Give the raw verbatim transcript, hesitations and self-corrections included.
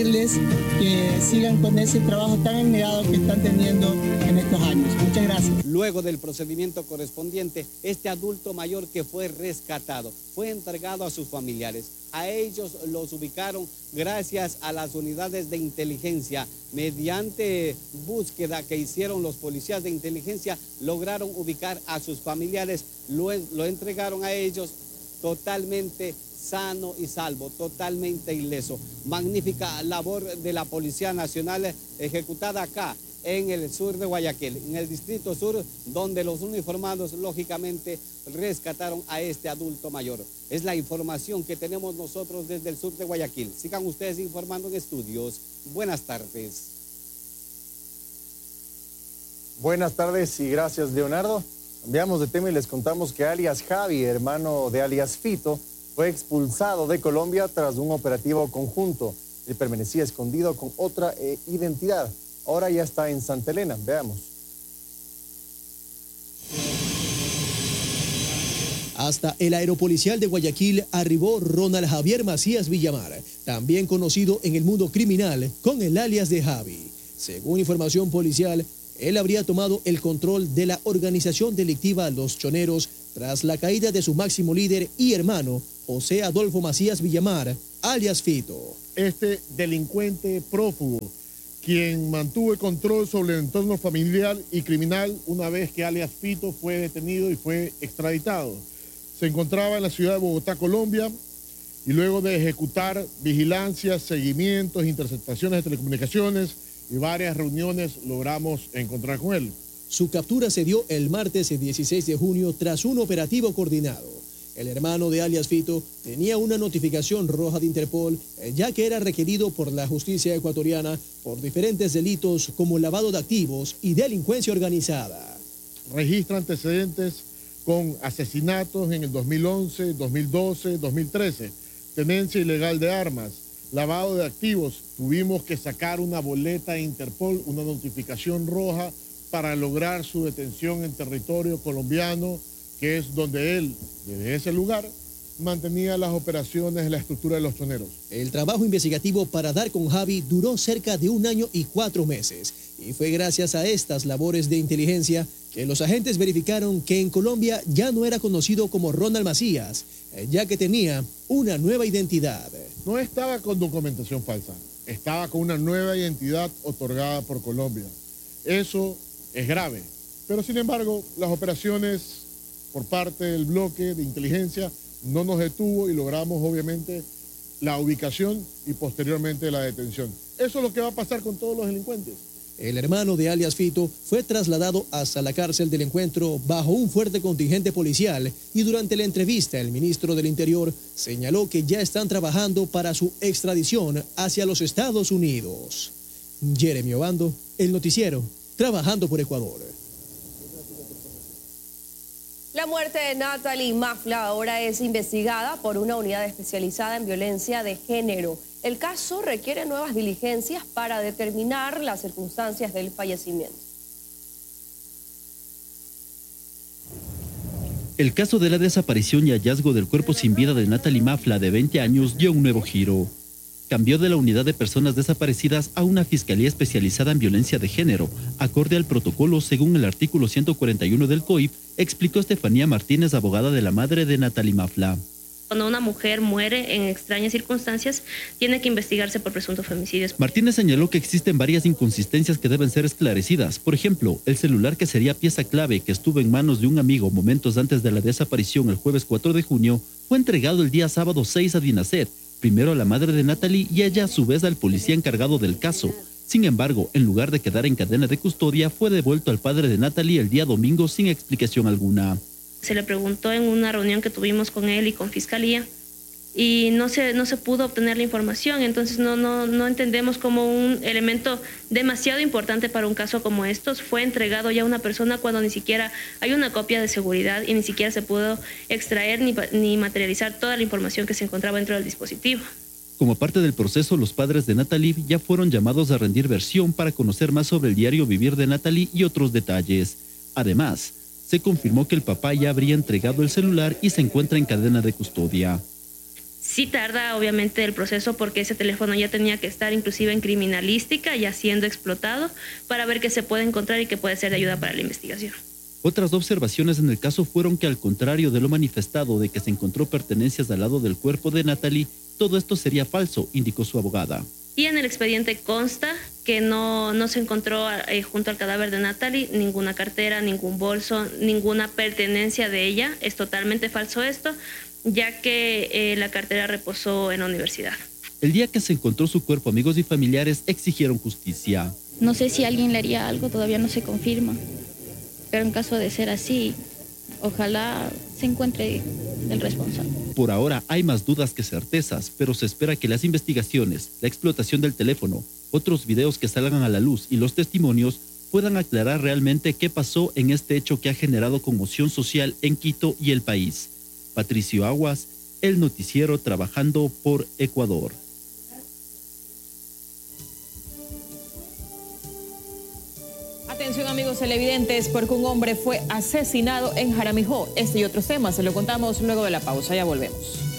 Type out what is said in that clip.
que sigan con ese trabajo tan abnegado que están teniendo en estos años. Muchas gracias. Luego del procedimiento correspondiente, este adulto mayor que fue rescatado fue entregado a sus familiares. A ellos los ubicaron gracias a las unidades de inteligencia. Mediante búsqueda que hicieron los policías de inteligencia, lograron ubicar a sus familiares, lo, lo entregaron a ellos totalmente sano y salvo, totalmente ileso. Magnífica labor de la Policía Nacional ejecutada acá en el sur de Guayaquil, en el Distrito Sur, donde los uniformados lógicamente rescataron a este adulto mayor. Es la información que tenemos nosotros desde el sur de Guayaquil. Sigan ustedes informando en estudios. Buenas tardes. Buenas tardes y gracias, Leonardo. Cambiamos de tema y les contamos que alias Javi, hermano de alias Fito, fue expulsado de Colombia tras un operativo conjunto. Él permanecía escondido con otra eh, identidad. Ahora ya está en Santa Elena. Veamos. Hasta el aeropolicial de Guayaquil arribó Ronald Javier Macías Villamar, también conocido en el mundo criminal con el alias de Javi. Según información policial, él habría tomado el control de la organización delictiva Los Choneros tras la caída de su máximo líder y hermano, José Adolfo Macías Villamar, alias Fito. Este delincuente prófugo, quien mantuvo el control sobre el entorno familiar y criminal una vez que alias Fito fue detenido y fue extraditado. Se encontraba en la ciudad de Bogotá, Colombia, y luego de ejecutar vigilancias, seguimientos, interceptaciones de telecomunicaciones y varias reuniones, logramos encontrar con él. Su captura se dio el martes dieciséis de junio tras un operativo coordinado. El hermano de alias Fito tenía una notificación roja de Interpol, ya que era requerido por la justicia ecuatoriana por diferentes delitos como lavado de activos y delincuencia organizada. Registra antecedentes con asesinatos en el dos mil once, dos mil doce, dos mil trece, tenencia ilegal de armas, lavado de activos. Tuvimos que sacar una boleta de Interpol, una notificación roja para lograr su detención en territorio colombiano, que es donde él, desde ese lugar, mantenía las operaciones en la estructura de Los Choneros. El trabajo investigativo para dar con Javi duró cerca de un año y cuatro meses. Y fue gracias a estas labores de inteligencia que los agentes verificaron que en Colombia ya no era conocido como Ronald Macías, ya que tenía una nueva identidad. No estaba con documentación falsa, estaba con una nueva identidad otorgada por Colombia. Eso es grave, pero sin embargo las operaciones por parte del bloque de inteligencia no nos detuvo y logramos obviamente la ubicación y posteriormente la detención. Eso es lo que va a pasar con todos los delincuentes. El hermano de alias Fito fue trasladado hasta la cárcel del Encuentro bajo un fuerte contingente policial y durante la entrevista el ministro del Interior señaló que ya están trabajando para su extradición hacia los Estados Unidos. Jeremy Obando, El Noticiero, trabajando por Ecuador. La muerte de Natalie Mafla ahora es investigada por una unidad especializada en violencia de género. El caso requiere nuevas diligencias para determinar las circunstancias del fallecimiento. El caso de la desaparición y hallazgo del cuerpo sin vida de Natalie Mafla, de veinte años, dio un nuevo giro. Cambió de la unidad de personas desaparecidas a una fiscalía especializada en violencia de género, acorde al protocolo según el artículo ciento cuarenta y uno del C O I P, explicó Estefanía Martínez, abogada de la madre de Natalie Mafla. Cuando una mujer muere en extrañas circunstancias, tiene que investigarse por presunto femicidio. Martínez señaló que existen varias inconsistencias que deben ser esclarecidas. Por ejemplo, el celular que sería pieza clave que estuvo en manos de un amigo momentos antes de la desaparición el jueves cuatro de junio, fue entregado el día sábado seis a Dinacet, primero a la madre de Natalie y ella a su vez al policía encargado del caso. Sin embargo, en lugar de quedar en cadena de custodia, fue devuelto al padre de Natalie el día domingo sin explicación alguna. Se le preguntó en una reunión que tuvimos con él y con Fiscalía y no se, no se pudo obtener la información, entonces no, no, no entendemos cómo un elemento demasiado importante para un caso como estos fue entregado ya a una persona cuando ni siquiera hay una copia de seguridad y ni siquiera se pudo extraer ni, ni materializar toda la información que se encontraba dentro del dispositivo. Como parte del proceso, los padres de Natalie ya fueron llamados a rendir versión para conocer más sobre el diario vivir de Natalie y otros detalles. Además, se confirmó que el papá ya habría entregado el celular y se encuentra en cadena de custodia. Sí tarda obviamente el proceso porque ese teléfono ya tenía que estar inclusive en criminalística, ya siendo explotado, para ver qué se puede encontrar y qué puede ser de ayuda para la investigación. Otras observaciones en el caso fueron que, al contrario de lo manifestado de que se encontró pertenencias al lado del cuerpo de Natalie, todo esto sería falso, indicó su abogada. Y en el expediente consta que no, no se encontró eh, junto al cadáver de Natalie ninguna cartera, ningún bolso, ninguna pertenencia de ella. Es totalmente falso esto, ya que eh, la cartera reposó en la universidad. El día que se encontró su cuerpo, amigos y familiares exigieron justicia. No sé si alguien le haría algo, todavía no se confirma. Pero en caso de ser así, ojalá se encuentre el responsable. Por ahora hay más dudas que certezas, pero se espera que las investigaciones, la explotación del teléfono, otros videos que salgan a la luz y los testimonios puedan aclarar realmente qué pasó en este hecho que ha generado conmoción social en Quito y el país. Patricio Aguas, El Noticiero, trabajando por Ecuador. Atención, amigos televidentes, porque un hombre fue asesinado en Jaramijó. Este y otros temas se lo contamos luego de la pausa. Ya volvemos.